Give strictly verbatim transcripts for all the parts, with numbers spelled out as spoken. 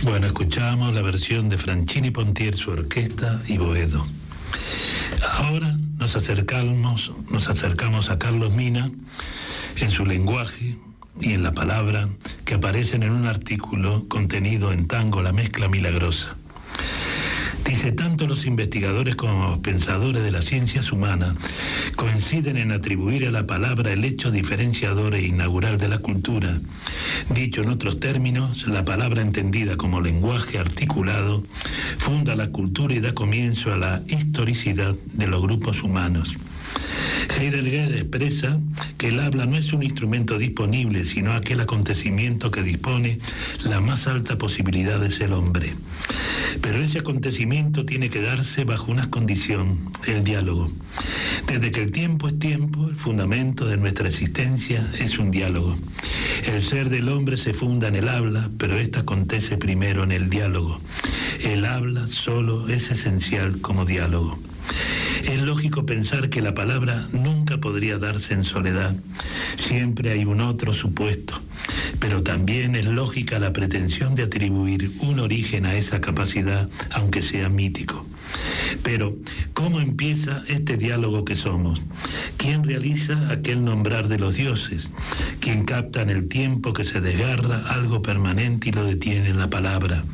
Bueno, escuchamos la versión de Franchini Pontier, su orquesta y Boedo. Ahora nos acercamos, nos acercamos a Carlos Mina en su lenguaje y en la palabra que aparecen en un artículo contenido en Tango, la mezcla milagrosa. Dice, tanto los investigadores como los pensadores de las ciencias humanas coinciden en atribuir a la palabra el hecho diferenciador e inaugural de la cultura. Dicho en otros términos, la palabra entendida como lenguaje articulado funda la cultura y da comienzo a la historicidad de los grupos humanos. Heidegger expresa que el habla no es un instrumento disponible, sino aquel acontecimiento que dispone la más alta posibilidad de ser hombre. Pero ese acontecimiento tiene que darse bajo una condición, el diálogo. Desde que el tiempo es tiempo, el fundamento de nuestra existencia es un diálogo. El ser del hombre se funda en el habla, pero ésta acontece primero en el diálogo. El habla solo es esencial como diálogo. Es lógico pensar que la palabra nunca podría darse en soledad. Siempre hay un otro supuesto. Pero también es lógica la pretensión de atribuir un origen a esa capacidad, aunque sea mítico. Pero, ¿cómo empieza este diálogo que somos? ¿Quién realiza aquel nombrar de los dioses? ¿Quién capta en el tiempo que se desgarra algo permanente y lo detiene en la palabra?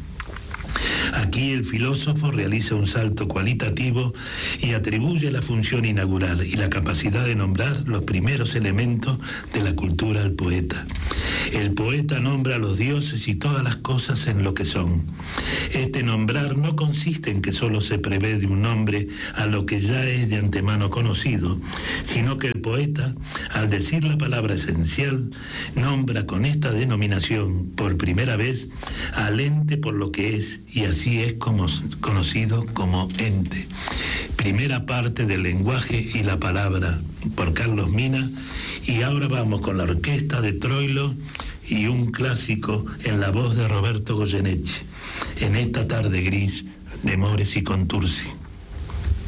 Aquí el filósofo realiza un salto cualitativo y atribuye la función inaugural y la capacidad de nombrar los primeros elementos de la cultura al poeta. El poeta nombra a los dioses y todas las cosas en lo que son. Este nombrar no consiste en que solo se prevé de un nombre a lo que ya es de antemano conocido, sino que el poeta, al decir la palabra esencial, nombra con esta denominación, por primera vez, al ente por lo que es, y así es como, conocido como ente. Primera parte del lenguaje y la palabra, por Carlos Mina, y ahora vamos con la orquesta de Troilo y un clásico en la voz de Roberto Goyeneche, en esta tarde gris de Mores y Contursi.